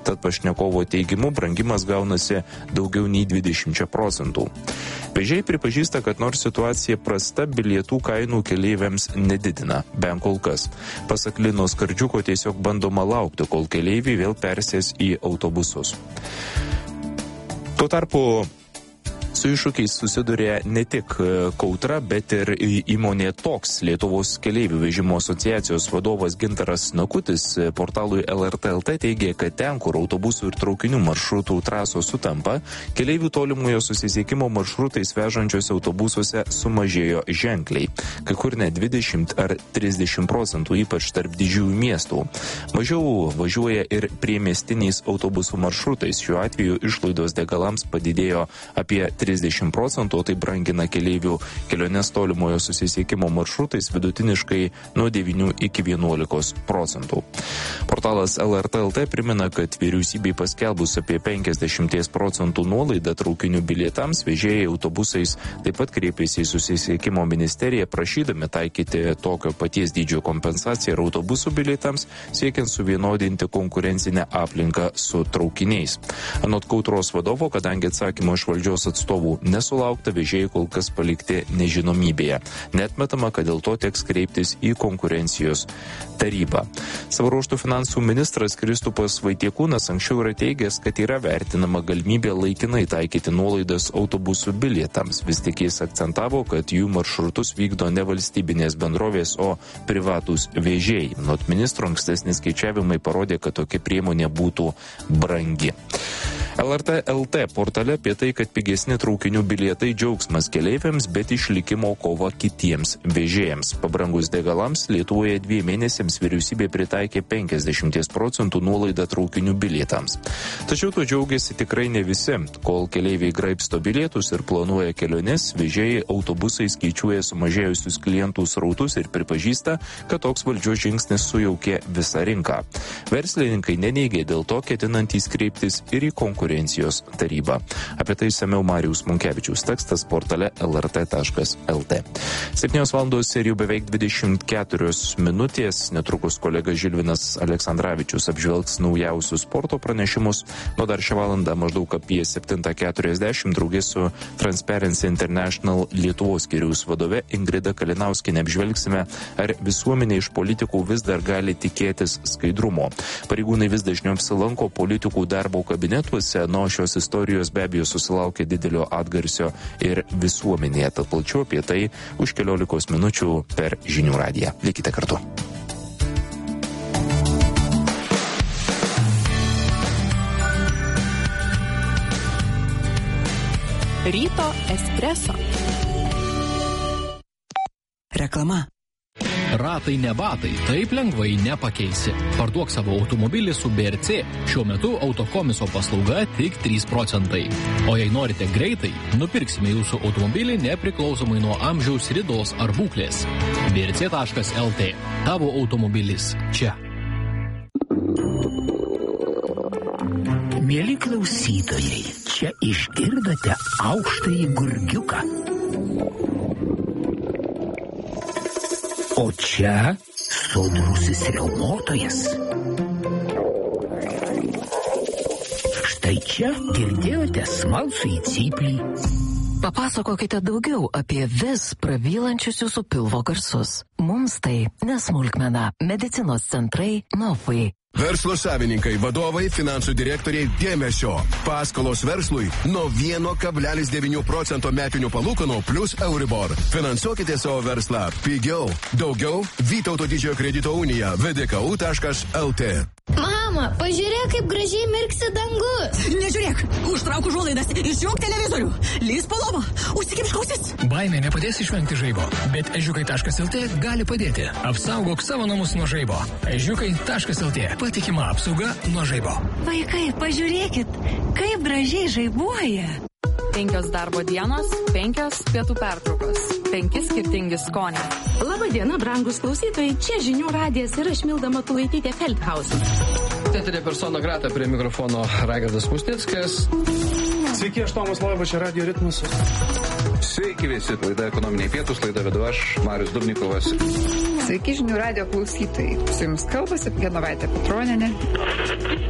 Tad pašnekovo teigimu brangimas gaunasi daugiau nei 20%. Vežėjai pripažįsta, kad nors situacija prasta, bilietų kainų keleiviams nedidina, bent kol kas. Pasak Linos Skardžiuko, tiesiog bandoma laukti, kol keleiviai vėl persės į autobusus. Tuo tarpu su iššūkiais susiduria ne tik Kautra, bet ir įmonė Toks. Lietuvos keleivių vežimo asociacijos vadovas Gintaras Nakutis portalui LRT.lt teigė, kad ten, kur autobusų ir traukinių maršrutų trasos sutampa, keleivių tolimojo susisiekimo maršrutais vežančios autobusuose sumažėjo ženkliai. Kai kur net 20 ar 30%, ypač tarp didžiųjų miestų. Mažiau važiuoja ir priemiestiniais autobusų maršrutais. Šiuo atveju išlaidos degalams padidėjo apie 30%, tai brangina keleivių keliones tolimojo susisiekimo maršrutais vidutiniškai nuo 9 iki 11%. Portalas LRT.lt primena, kad vyriausybei paskelbus apie 50% nuolaidą traukinių bilietams, vežėjai autobusais taip pat kreipėsi į susisiekimo ministeriją prašydami taikyti tokio paties dydžio kompensaciją ir autobusų bilietams, siekiant suvienodinti konkurencinę aplinką su traukiniais. Anot Kautros vadovo, kadangi atsakymo iš valdžios atstovų nesulaukta, vežėjai kol kas palikti nežinomybėje. Neatmetama, kad dėl to teks kreiptis į konkurencijos tarybą. Savo ruožtų finansų ministras Kristupas Vaitiekūnas anksčiau yra teigęs, kad yra vertinama galimybė laikinai taikyti nuolaidas autobusų bilietams. Vis tik jis akcentavo, kad jų maršrutus vykdo ne valstybinės bendrovės, o privatūs vežėjai. Not ministro ankstesni skaičiavimai parodė, kad tokia priemonė būtų brangi. LRT.lt portale apie tai, kad pigesni traukinių bilietai džiaugsmas keleiviams, bet išlikimo kova kitiems vežėjams. Pabrangus degalams, Lietuvoje 2 mėnesiams vyriausybė pritaikė 50% nuolaidą traukinių bilietams. Tačiau tuo džiaugiasi tikrai ne visi. Kol keleiviai graibsto bilietus ir planuoja keliones, vežėjai autobusai skaičiuoja sumažėjusius klientų srautus ir pripažįsta, kad toks valdžios žingsnis sujaukė visą rinką. Verslininkai neneigia dėl to ketinantys kreiptis ir į konkurencijos tarybą. Apie tai išsamiau Marijaus Munkevičiaus tekstas portale lrt.lt. 7 valandos ir jau beveik 24 minutės. Netrukus kolega Žilvinas Aleksandravičius apžvelgs naujausius sporto pranešimus. Nuo dar šią valandą maždaug apie 7:40 draugė su Transparency International Lietuvos skyriaus vadove Ingrida Kalinauskienė apžvelgsime, ar visuomenė iš politikų vis dar gali tikėtis skaidrumo. Pareigūnai vis dažniau apsilanko politikų darbo kabinetuose, nuo šios istorijos be abejo susilaukė didelio atgarsio ir visuomenėje. Tad plačiau apie tai už 15 minučių per Žinių radiją. Likite kartu. Ryto espreso. Reklama. Ratai ne batai, taip lengvai nepakeisi. Parduok savo automobilį su BRC. Šiuo metu autokomiso paslauga tik 3%. O jei norite greitai, nupirksime jūsų automobilį nepriklausomai nuo amžiaus, ridos ar būklės. brc.lt. Tavo automobilis čia. Mieli klausytojai, čia išgirdote aukštąjį gurgiuką. O čia sodrusis riaumotojas. Štai čia girdėjote smalsųjį cyplį. Papasakokite daugiau apie vis prabylančius jūsų pilvo garsus. Mums tai nesmulkmena. Medicinos centrai Nofai. Verslo savininkai, vadovai, finansų direktoriai, dėmesio. Paskolos verslui nuo 1,9% metinių palūkanų plus Euribor. Finansuokite savo verslą pigiau. Daugiau Vytauto didžiojo kredito unija vdku.lt. Mama, pažiūrėk, kaip gražiai mirksi dangus. Nežiūrėk, užtrauk užuolaidas, išjunk televizorių, lįs po lovą, užsikimšk ausis. Baimė nepadės išvengti žaibo, bet ežiukai.lt gali padėti. Apsaugok savo namus nuo žaibo. Ežiukai.lt. Patikima apsauga nuo žaibo. Vaikai, pažiūrėkit, kaip gražiai žaibuoja. 5 darbo dienos, 5 pietų pertraukos, 5 skirtingi skoniai. Labadiena, brangus klausytojai, čia Žinių radijas ir aš Milda Matulaitytė Feldhausen. Teatrė persona grata, prie mikrofono Raigardas Musnickas. Sveiki, aš Tomas Loiba, čia Radio Ritmas. Sveiki visi, laida Ekonominiai pietūs, laidą vedu aš, Marius Dubnikovas. Sveiki, Žinių radijo klausytojai. Su jums kalbasi Genovaitė Petronienė.